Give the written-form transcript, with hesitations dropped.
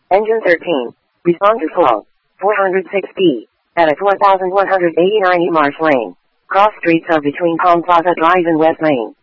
Engine 13. Responder flow. 406D. At 4189 E Marsh Lane. Cross streets of between Palm Plaza Drive and West Lane.